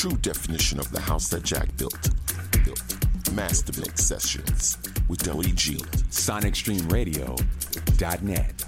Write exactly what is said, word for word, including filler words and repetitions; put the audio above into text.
true definition of the house that Jack built. Built. Master Mix Sessions with Deli G. Sonic Stream Radio dot net.